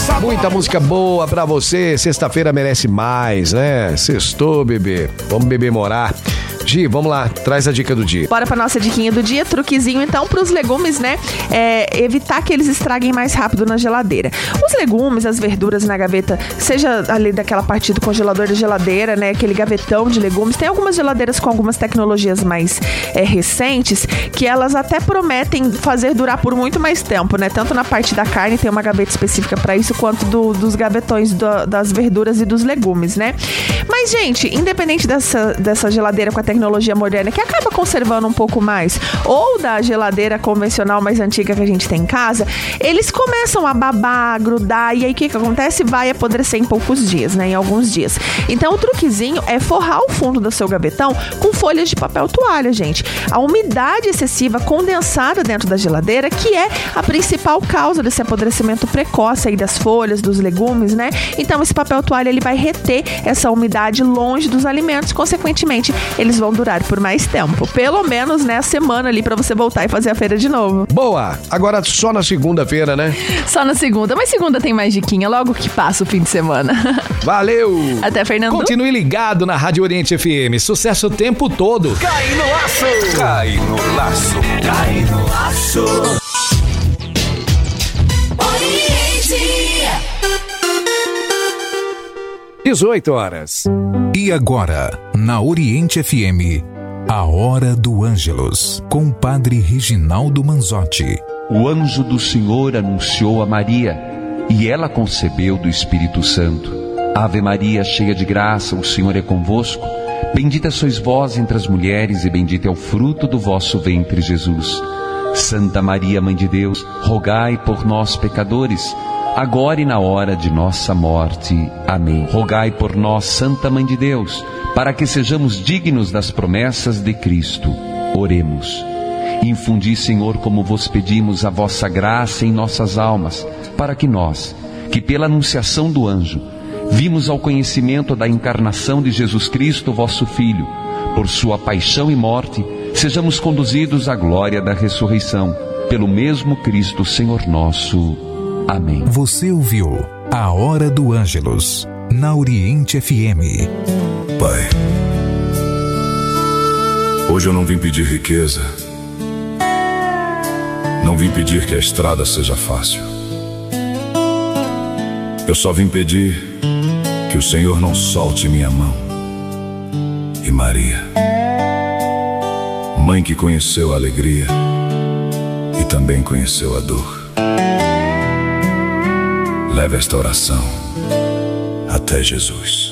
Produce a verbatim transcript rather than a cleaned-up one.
Muita música boa pra você. Sexta-feira merece mais, né? Sextou, bebê. Vamos beber morar. Gi, vamos lá, traz a dica do dia. Bora pra nossa diquinha do dia, truquezinho então pros legumes, né? É, evitar que eles estraguem mais rápido na geladeira. Os legumes, as verduras na gaveta, seja ali daquela parte do congelador da geladeira, né? Aquele gavetão de legumes. Tem algumas geladeiras com algumas tecnologias mais é, recentes que elas até prometem fazer durar por muito mais tempo, né? Tanto na parte da carne, tem uma gaveta específica pra isso, quanto do, dos gavetões do, das verduras e dos legumes, né? Mas, gente, independente dessa, dessa geladeira com a tecnologia moderna, que acaba conservando um pouco mais, ou da geladeira convencional mais antiga que a gente tem em casa, eles começam a babar, grudar, e aí o que que acontece? Vai apodrecer em poucos dias, né? Em alguns dias. Então, o truquezinho é forrar o fundo do seu gavetão com folhas de papel toalha, gente. A umidade excessiva condensada dentro da geladeira, que é a principal causa desse apodrecimento precoce aí das folhas, dos legumes, né? Então, esse papel toalha, ele vai reter essa umidade longe dos alimentos, consequentemente, eles vão durar por mais tempo. Pelo menos, né, a semana ali pra você voltar e fazer a feira de novo. Boa! Agora só na segunda-feira, né? Só na segunda. Mas segunda tem mais diquinha, logo que passa o fim de semana. Valeu! Até, Fernando. Continue ligado na Rádio Oriente F M. Sucesso o tempo todo. Cai no laço! Cai no laço! Cai no laço! Oriente! dezoito horas. E agora, na Oriente F M, a Hora do Ângelus, com o Padre Reginaldo Manzotti. O anjo do Senhor anunciou a Maria, e ela concebeu do Espírito Santo. Ave Maria, cheia de graça, o Senhor é convosco. Bendita sois vós entre as mulheres, e bendito é o fruto do vosso ventre, Jesus. Santa Maria, Mãe de Deus, rogai por nós, pecadores, agora e na hora de nossa morte. Amém. Rogai por nós, Santa Mãe de Deus, para que sejamos dignos das promessas de Cristo. Oremos. Infundi, Senhor, como vos pedimos, a vossa graça em nossas almas, para que nós, que pela anunciação do anjo, vimos ao conhecimento da encarnação de Jesus Cristo, vosso Filho, por sua paixão e morte, sejamos conduzidos à glória da ressurreição, pelo mesmo Cristo, Senhor nosso. Amém. Você ouviu a Hora do Ângelus, na Oriente F M. Pai, hoje eu não vim pedir riqueza, não vim pedir que a estrada seja fácil. Eu só vim pedir que o Senhor não solte minha mão. E Maria, mãe que conheceu a alegria e também conheceu a dor, leve esta oração até Jesus.